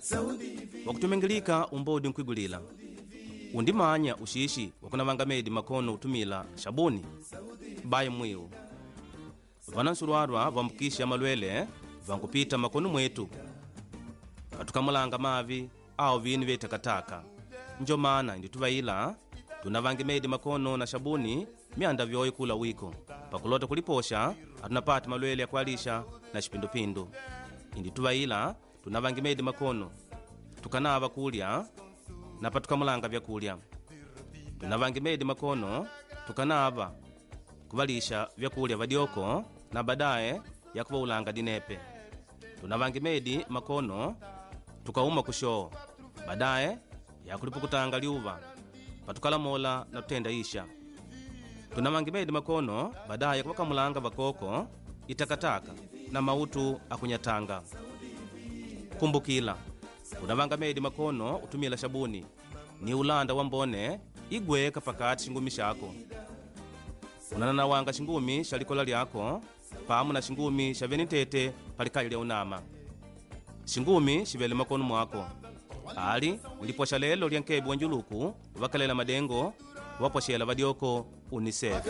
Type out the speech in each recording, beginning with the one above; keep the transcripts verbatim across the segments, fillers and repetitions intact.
wakutumengilika umbodi nkwigulila undimanya ushishi wakunavanga medi makono utumila shabuni baye mwiu vanansurwarwa vambukisha malwele vankupita makono mwetu katukamulanga mavi au vinu vye takataka njo mana indi tuvaila tunavange medi makono na shabuni myanda vyoyi kula wiko pakulota kuliposha atunapati malwele ya kualisha na shipindupindu indi tuvaila tunavange medi makono tukanava kulya na patukamulanga vyakulya tunavange medi makono tukanava kuvalisha vyakulya vadyoko na badaye yakuvaulanga dinepe tunavange medi makono tukauma kushoo badaye yakulipukutanga liuva patukalamola na tutenda isha tunavange medi makono badaye kuvakamulanga vakoko itakataka na mautu akunyatanga kumbukila unavanga medi makono utumila shabuni ni ulanda wambone igweka pakati shingumi shako unananawanga shingumi shalikola lyako pamu na shingumi shaveni tete palikali lya unama shingumi shivele makono mwako ali uliposha lelo lyankebi wanjuluku vakalela madengo waposhela vadyoko unicef.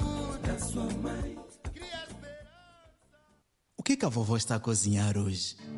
O que que a vovó está a cozinhar hoje?